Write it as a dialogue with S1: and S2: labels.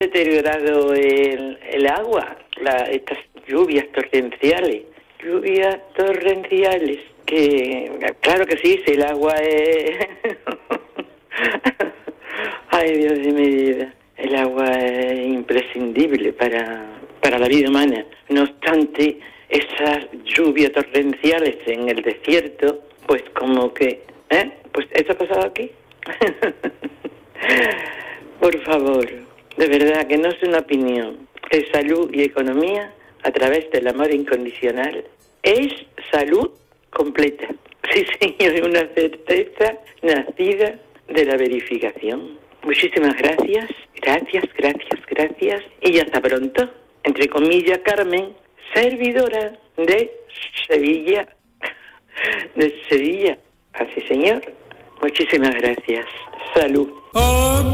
S1: deteriorado el agua, estas lluvias torrenciales. Lluvias torrenciales, que claro que sí, si el agua es... Ay, Dios de mi vida. El agua es imprescindible para la vida humana. No obstante, esas lluvias torrenciales en el desierto, pues como que... Pues eso ha pasado aquí. Por favor, de verdad que no es una opinión. Es salud y economía a través del amor incondicional. Es salud completa. Sí, señor, y una certeza nacida de la verificación. Muchísimas gracias, gracias. Y hasta pronto. Entre comillas, Carmen, servidora de Sevilla. De Sevilla. Así, señor. Muchísimas gracias. Salud.